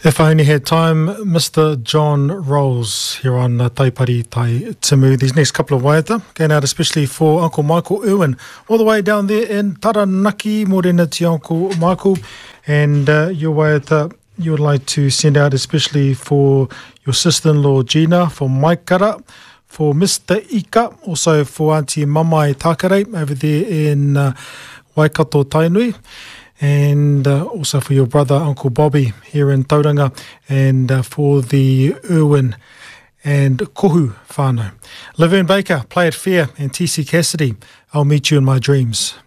If I only had time, Mr. John Rolls here on Taipari Tai Timu. These next couple of waiata going out especially for Uncle Michael Irwin, all the way down there in Taranaki. Morena to Uncle Michael. And your waiata you would like to send out especially for your sister-in-law Gina, for Maikara, for Mr. Ika, also for Auntie Mamai Takare over there in Waikato Tainui. And also for your brother, Uncle Bobby, here in Tauranga, and for the Irwin and Kohu whānau. Laverne Baker, Play It Fair, and TC Cassidy, I'll Meet You in My Dreams.